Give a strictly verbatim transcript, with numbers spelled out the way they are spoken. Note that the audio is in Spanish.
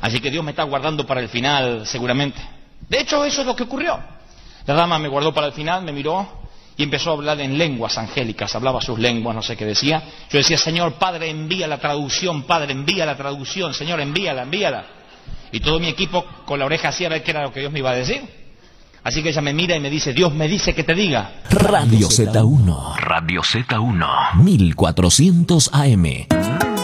Así que Dios me está guardando para el final, seguramente. De hecho, eso es lo que ocurrió. La dama me guardó para el final, me miró y empezó a hablar en lenguas angélicas, hablaba sus lenguas, no sé qué decía. Yo decía, Señor, Padre, envía la traducción, Padre, envía la traducción, Señor, envíala, envíala. Y todo mi equipo con la oreja hacía ver qué era lo que Dios me iba a decir. Así que ella me mira y me dice, Dios me dice que te diga. Radio Z uno. Radio Z uno. mil cuatrocientos A M.